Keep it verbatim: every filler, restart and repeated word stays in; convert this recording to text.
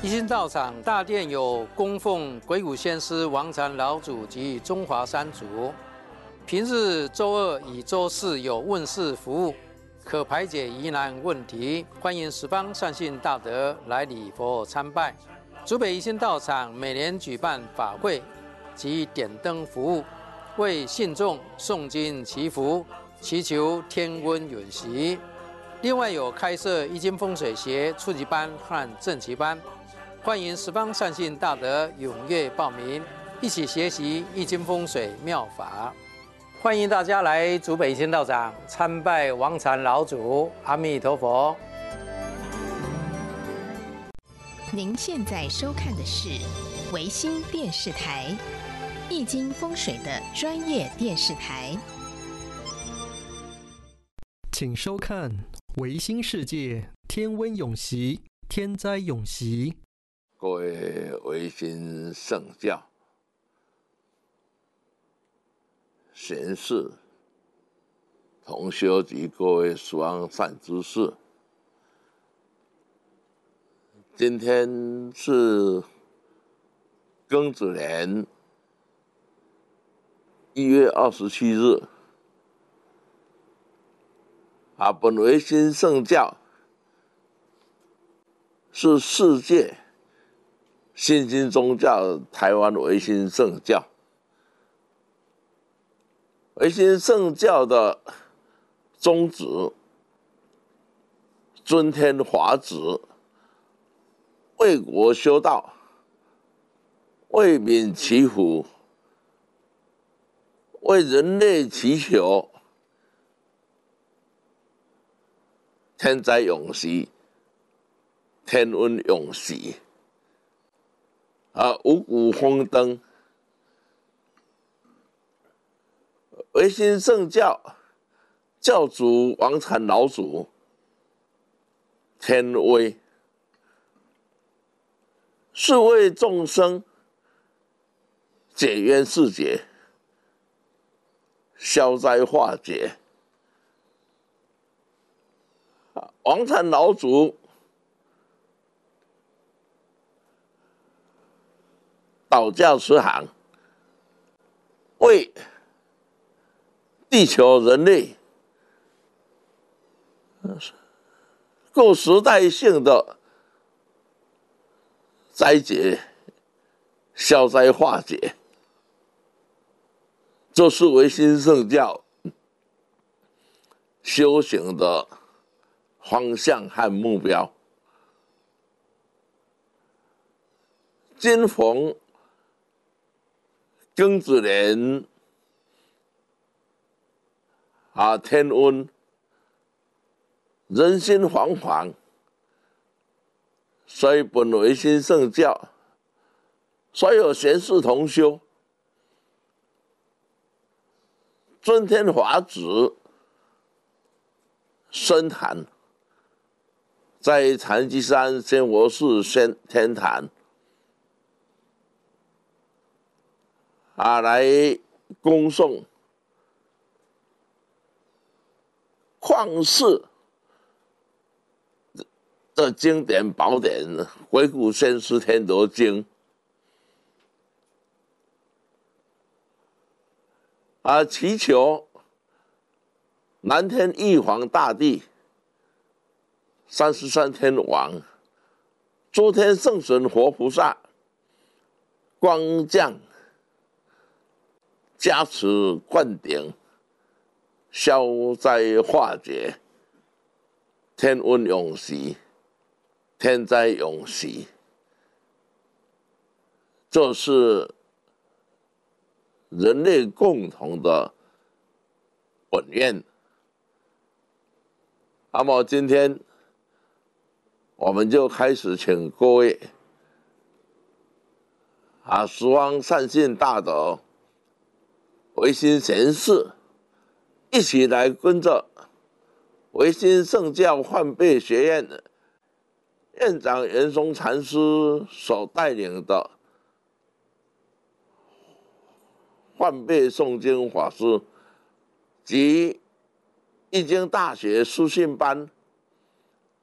一心道场大殿有供奉鬼谷先师、王禅老祖及中华三祖。平日周二与周四有问事服务，可排解疑难问题。欢迎十方善信大德来礼佛参拜。竹北一心道场每年举办法会及点灯服务，为信众诵经祈福，祈求天温允习。另外有开设易经风水学初级班和正级班，欢迎十方善信大德踊跃报名，一起学习易经风水妙法。欢迎大家来竹北一心道场参拜王禅老祖，阿弥陀佛。 您现在收看的是维新电视台易经风水的专业电视台， 请收看维新世界天温永习，天灾永习。 各位维新圣教贤士、同修及各位十方善知识，今天是庚子年一月二十七日，啊，本维新圣教是世界新兴宗教台湾维新圣教。维新圣教的宗旨，尊天华旨，为国修道，为民祈福，为人类祈求天灾永息，天温永息，啊，五谷丰登。维新圣教教主王禅老祖天威，是为众生解冤释结、消灾化解。王禅老祖导教慈航，为地球人类各时代性的灾劫消灾化解，这是维新圣教修行的方向和目标。今逢庚子年啊，天温，人心惶惶，所以本维新圣教所有贤士同修，尊天华旨深坛，在禅机山仙佛寺仙天坛啊，来恭送旷世的经典宝典《鬼谷先师天德经》啊，祈求南天玉皇大帝、三十三天王、诸天圣神活菩萨光降加持灌顶，消灾化解，天温永息，天灾永息。这是人类共同的本愿。那么今天我们就开始请各位啊，十方善信大德、维新贤士，一起来跟着维新圣教换辈学院的院长袁松禅师所带领的换辈诵经法师及易经大学书信班